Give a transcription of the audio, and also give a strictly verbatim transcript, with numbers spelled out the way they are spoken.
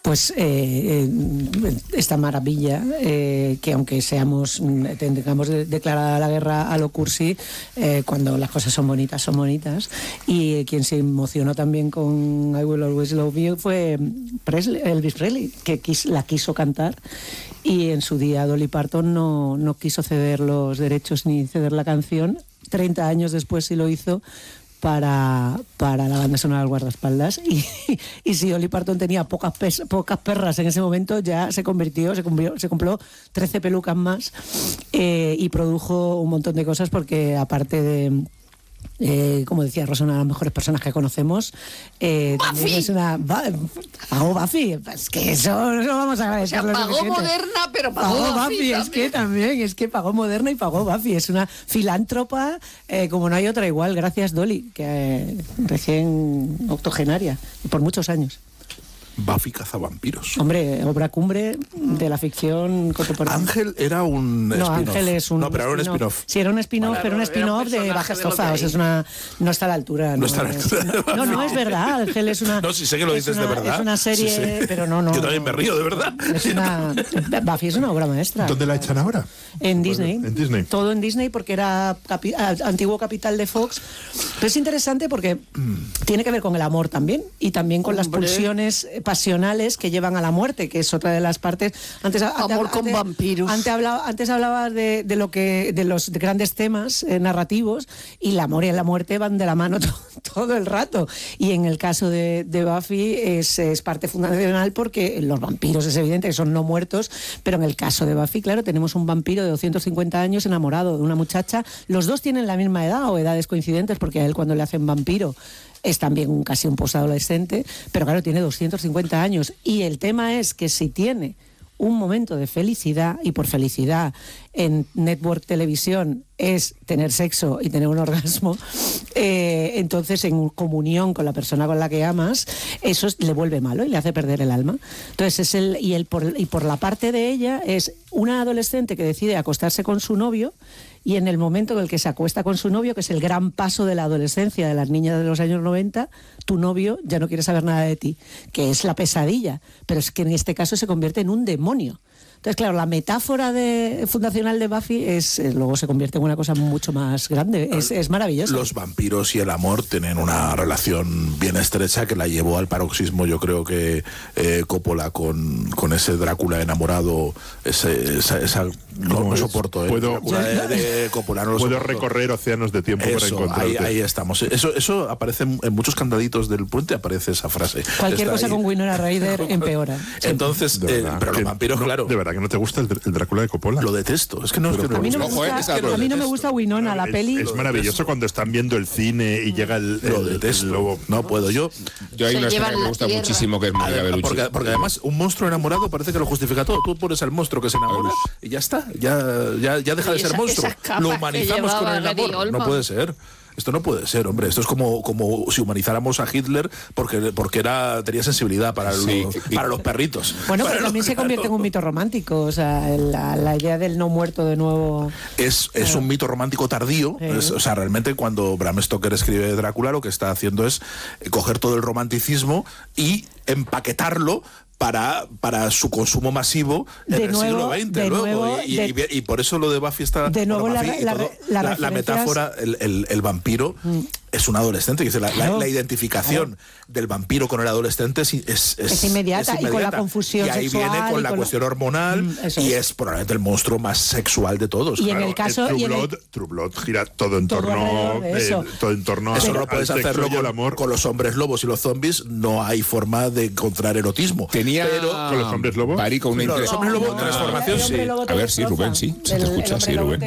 pues eh, eh, esta maravilla eh, que aunque seamos tengamos de, declarada la guerra a lo cursi, eh, cuando las cosas son bonitas son bonitas, y eh, quien se emocionó también con I Will Always Love You fue Presley, Elvis Presley, que quis, la quiso cantar, y en su día Dolly Parton no, no quiso ceder los derechos ni ceder la canción. Treinta años después sí lo hizo para, para la banda sonora del guardaespaldas, y, y si Dolly Parton tenía pocas, pes, pocas perras en ese momento, ya se convirtió, se, cumplió, se compró trece pelucas más, eh, y produjo un montón de cosas, porque aparte de... Eh, como decía Rosa, una de las mejores personas que conocemos, eh, también es una pagó Buffy, es que eso no vamos a agradecer. O sea, pagó Moderna, pero pagó, pagó Buffy, Buffy, es que también es que pagó Moderna y pagó Buffy, es una filántropa eh, como no hay otra igual. Gracias, Dolly, que eh, recién octogenaria por muchos años. Buffy cazavampiros. Hombre, obra cumbre de la ficción contemporánea. Ángel era un no, spin-off. Ángel es un No, pero era un spin-off. spin-off. Sí, era un spin-off, Vale, pero un spin-off de Baja Estofa. O sea, es una, no está a la altura. No, no está a la altura. No, no, no es verdad. Ángel es una... No, sí sé que lo dices una, de verdad. Es una serie, sí, sí. pero no, no. Yo también me río, de verdad. Es una... Buffy es una obra maestra. ¿Dónde la echan ahora? En Disney. En Disney. Todo en Disney, porque era capi antiguo capital de Fox. Pero es interesante porque tiene que ver con el amor también, y también con las pulsiones pasionales que llevan a la muerte, que es otra de las partes. Antes, amor antes, con antes, vampiros. Antes hablaba, antes hablaba de, de lo que de los grandes temas eh, narrativos, y el amor y la muerte van de la mano to todo el rato. Y en el caso de, de Buffy es, es parte fundamental, porque los vampiros es evidente que son no muertos, pero en el caso de Buffy, claro, tenemos un vampiro de doscientos cincuenta años enamorado de una muchacha. Los dos tienen la misma edad o edades coincidentes, porque a él cuando le hacen vampiro es también un, casi un postadolescente, pero claro, tiene doscientos cincuenta años, y el tema es que si tiene un momento de felicidad, y por felicidad en Network Televisión es tener sexo y tener un orgasmo, eh, entonces en comunión con la persona con la que amas, eso es, le vuelve malo y le hace perder el alma. Entonces es el, y, el por, y por la parte de ella es una adolescente que decide acostarse con su novio, y en el momento en el que se acuesta con su novio, que es el gran paso de la adolescencia de las niñas de los años noventa, tu novio ya no quiere saber nada de ti, que es la pesadilla, pero es que en este caso se convierte en un demonio. Entonces, claro, la metáfora de, fundacional de Buffy es, eh, luego se convierte en una cosa mucho más grande. Es, es maravilloso. Los vampiros y el amor tienen una relación bien estrecha que la llevó al paroxismo, yo creo que eh, Coppola con, con ese Drácula enamorado, ese, esa, esa no, no soporto, ¿eh? Puedo, Drácula de, de Coppola, no lo puedo soporto. recorrer océanos de tiempo eso, para encontrarte. Ahí, ahí estamos. Eso, eso aparece en, en muchos candaditos del puente, aparece esa frase. Cualquier Está cosa ahí. con Winona Ryder empeora. Entonces, eh, pero los vampiros, no, claro. De verdad que no te gusta el, el Drácula de Coppola. Lo detesto. Es que no, es que no A mí no me me gusta, gusta. a mí no me gusta Winona, la es, peli. Es maravilloso cuando están viendo el cine y llega el, el, Lo detesto. el lobo. No puedo. Yo, Yo hay Se una escena llevan que me la gusta tierra. muchísimo, que es Mónica Bellucci. porque, porque además un monstruo enamorado parece que lo justifica todo. Tú pones al monstruo que se enamora y ya está. Ya, ya, ya deja de Y ser esa- monstruo. esas capas Lo que humanizamos con llevaba el Gary amor. No Oldman. puede ser. Esto no puede ser, hombre. Esto es como, como si humanizáramos a Hitler porque, porque era, tenía sensibilidad para, Sí, los, y- para los perritos. Bueno, Para pero los- también se convierte en un mito romántico. O sea, la, la idea del no muerto de nuevo. Es, es un mito romántico tardío. Sí. Es, o sea, realmente cuando Bram Stoker escribe Drácula, lo que está haciendo es coger todo el romanticismo y empaquetarlo para, para su consumo masivo en De el nuevo, siglo veinte. de Luego, nuevo, y, y- de- y por eso lo de Buffy está... de nuevo bueno, la- Buffy y la- todo, la- la, las la referencias- metáfora, el, el, el vampiro Mm. es un adolescente. Que dice, la, la- Claro, la identificación del vampiro con el adolescente es, es, Es inmediata, y con la confusión Y ahí sexual viene con y la con cuestión lo- hormonal, Mm, eso y es. es probablemente el monstruo más sexual de todos. Y en claro. el caso- True, y en el- Blood, True Blood gira todo en Todo torno, alrededor de eso. eh, todo en torno Eso al- no puedes al sexo hacerlo y al con, amor. con los hombres lobos y los zombies. No hay forma de encontrar erotismo. Tenía Pero ¿Con los hombres lobo? Bari con una No, los inter- hombres lobo, una- transformación, El hombre sí. lobo te A ver, sí, destroza. Rubén, sí, se te El- el escucha, hombre sí, lobo Rubén.